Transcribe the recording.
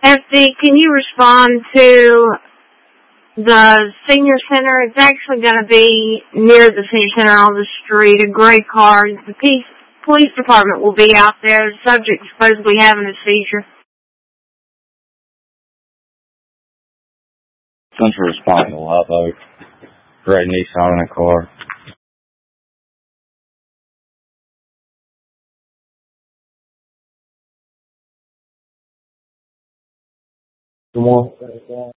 FD, can you respond to the senior center? It's actually going to be near the senior center on the street, a gray car. The police department will be out there. The subject is supposedly having a seizure. Central responding to Live Oak. Gray Nissan in a car. Come on.